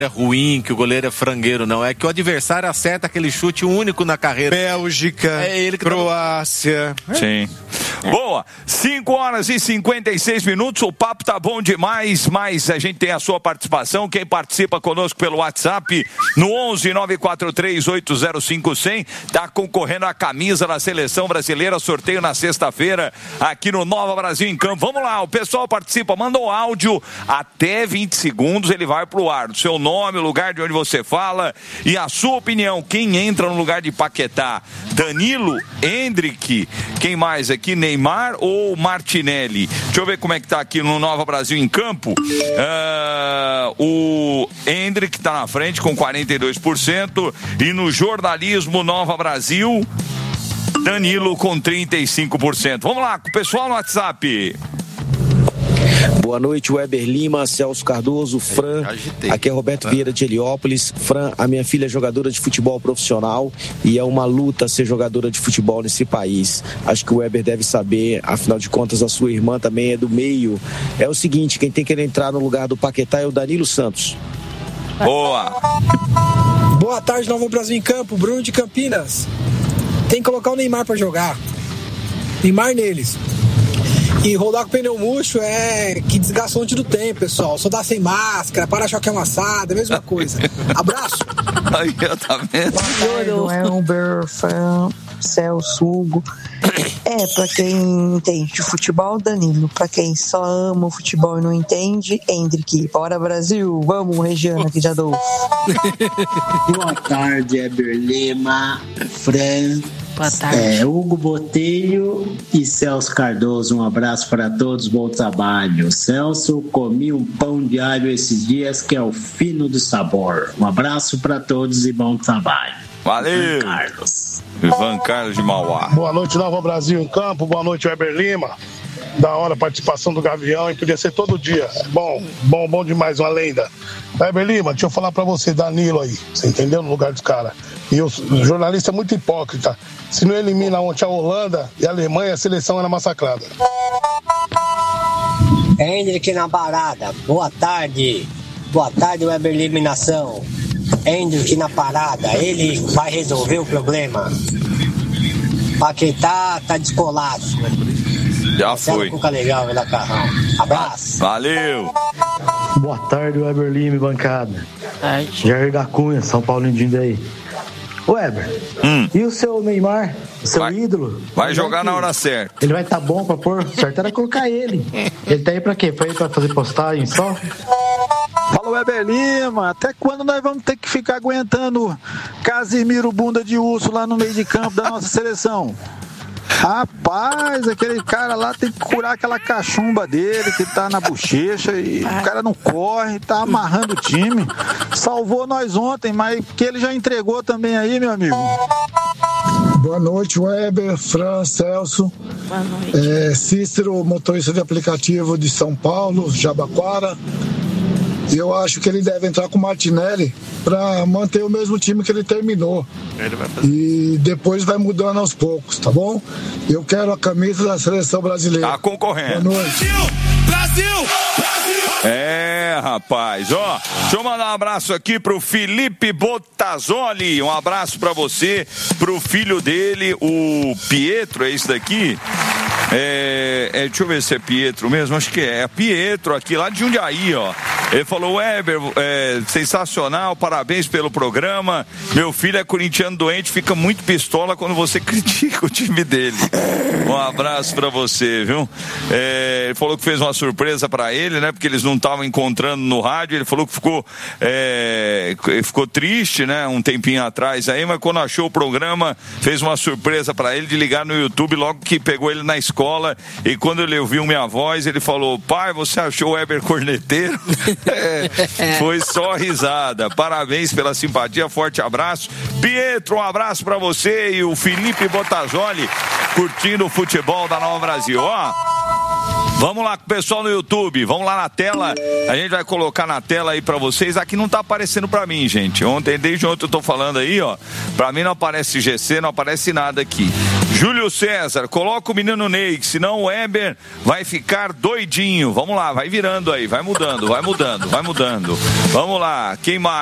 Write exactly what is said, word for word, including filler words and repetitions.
é ruim, que o goleiro é frangueiro, não. É que o adversário acerta aquele chute único na carreira. Bélgica, é ele que Croácia. Tá... Sim. Boa, cinco horas e cinquenta e seis minutos, o papo tá bom demais, mas a gente tem a sua participação, quem participa conosco pelo WhatsApp no onze nove quatro três oito zero cinco zero zero, tá concorrendo a camisa da Seleção Brasileira, sorteio na sexta-feira aqui no Nova Brasil em Campo. Vamos lá, o pessoal participa, manda o áudio até vinte segundos, ele vai pro ar, o seu nome, o lugar de onde você fala e a sua opinião, quem entra no lugar de Paquetá, Danilo, Endrick, quem mais aqui, Neymar ou Martinelli? Deixa eu ver como é que tá aqui no Nova Brasil em Campo. Uh, o Endrick tá na frente com quarenta e dois por cento e no jornalismo Nova Brasil, Danilo com trinta e cinco por cento. Vamos lá, com o pessoal no WhatsApp. Boa noite, Weber Lima, Celso Cardoso, Fran, aqui é Roberto Vieira de Heliópolis. Fran, a minha filha é jogadora de futebol profissional e é uma luta ser jogadora de futebol nesse país. Acho que o Weber deve saber, afinal de contas a sua irmã também é do meio. É o seguinte, quem tem que entrar no lugar do Paquetá é o Danilo Santos. Boa! Boa tarde, Nova Brasil em Campo, Bruno de Campinas. Tem que colocar o Neymar pra jogar. Neymar neles. E rodar com pneu murcho é que desgastou antes do tempo, pessoal. Só dá sem máscara, para-choque amassado, é a mesma coisa. Abraço! Aí, tá vendo? Não é Uber, Fran, Celso, Hugo. É, pra quem entende de futebol, Danilo. Pra quem só ama o futebol e não entende, Endrick. Bora, Brasil! Vamos, Regiana, aqui de Adolfo. Boa tarde, Weber Lima, Fran, Boa tarde. É, Hugo Botelho e Celso Cardoso. Um abraço para todos, bom trabalho. Celso, comi um pão de alho esses dias que é o fino do sabor. Um abraço para todos e bom trabalho. Valeu! Ivan Carlos. Ivan Carlos de Mauá. Boa noite, Nova Brasil em Campo. Boa noite, Weber Lima. Da hora a participação do Gavião e podia ser todo dia. Bom, bom, bom demais, uma lenda. Weber Lima, deixa eu falar pra você, Danilo aí. Você entendeu? No lugar dos caras. E o jornalista é muito hipócrita. Se não elimina ontem a Holanda e a Alemanha, a seleção era massacrada. Hendrick na parada. Boa tarde. Boa tarde, Weber Eliminação. Hendrick na parada. Ele vai resolver o problema. Paquetá tá descolado. Já foi. Cuca legal, da Carrão. Abraço. Valeu. Boa tarde, Weber Lima, bancada. Jair da Cunha, São Paulo Indindo aí. Weber, hum. e o seu Neymar, o seu vai, ídolo? Vai jogar vai na hora certa. Ele vai estar tá bom pra pôr? Certo era colocar ele. Ele tá aí pra quê? Pra ir pra fazer postagem só? Fala, Weber Lima, até quando nós vamos ter que ficar aguentando Casimiro bunda de urso lá no meio de campo da nossa seleção? Rapaz, aquele cara lá tem que curar aquela cachumba dele que tá na bochecha e o cara não corre, tá amarrando o time. Salvou nós ontem, mas que ele já entregou também aí, meu amigo. Boa noite, Weber, Fran, Celso. Boa noite. É, Cícero, motorista de aplicativo de São Paulo, Jabaquara. E eu acho que ele deve entrar com o Martinelli para manter o mesmo time que ele terminou. Ele vai fazer. E depois vai mudando aos poucos, tá bom? Eu quero a camisa da seleção brasileira. Tá concorrendo. Boa noite. Brasil! Brasil! Brasil! É, rapaz, ó, deixa eu mandar um abraço aqui pro Felipe Bottazzoli, um abraço pra você, pro filho dele, o Pietro, é isso daqui? É, é, deixa eu ver se é Pietro mesmo, acho que é, é Pietro aqui, lá de Jundiaí, ó. Ele falou, Weber, é, sensacional, parabéns pelo programa, meu filho é corintiano doente, fica muito pistola quando você critica o time dele. Um abraço pra você, viu? É, ele falou que fez uma surpresa pra ele, né, porque eles não estavam encontrando no rádio, ele falou que ficou, é, ficou triste, né, um tempinho atrás aí, mas quando achou o programa, fez uma surpresa pra ele de ligar no YouTube logo que pegou ele na escola, e quando ele ouviu minha voz, ele falou, pai, você achou o Weber corneteiro? É, foi só risada. Parabéns pela simpatia, forte abraço. Pietro, um abraço pra você e o Felipe Bottazzoli curtindo o futebol da Nova Brasil. Ó, vamos lá com o pessoal no YouTube, vamos lá na tela, a gente vai colocar na tela aí pra vocês. Aqui não tá aparecendo pra mim, gente. Ontem, desde ontem eu tô falando aí, ó, pra mim não aparece G C, não aparece nada aqui. Júlio César, coloca o menino Ney, senão o Weber vai ficar doidinho. Vamos lá, vai virando aí, vai mudando, vai mudando, vai mudando. Vamos lá, quem mais?